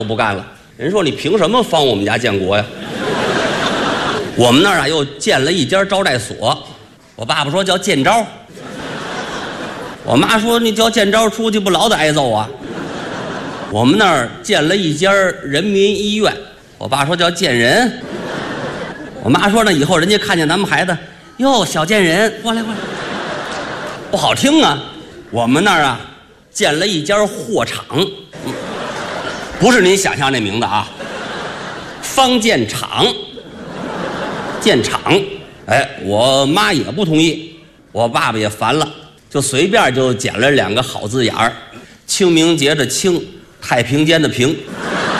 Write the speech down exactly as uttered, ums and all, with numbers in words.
都不干了。人说你凭什么帮我们家建国呀？我们那儿啊又建了一家招待所，我爸爸说叫建招，我妈说你叫建招出去不老得挨揍啊。我们那儿建了一家人民医院，我爸说叫建人，我妈说呢以后人家看见咱们孩子，哟小建人过来过来，不好听啊。我们那儿啊建了一家货场，不是您想象那名字啊，方建厂，建厂。哎，我妈也不同意，我爸爸也烦了，就随便就捡了两个好字眼儿，清明节的清，太平间的平。